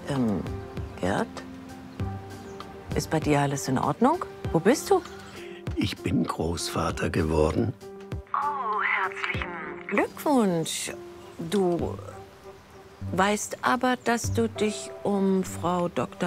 Gerd? Ist bei dir alles in Ordnung? Wo bist du? Ich bin Großvater geworden. Oh, herzlichen Glückwunsch. Du weißt aber, dass du dich um Frau Dr.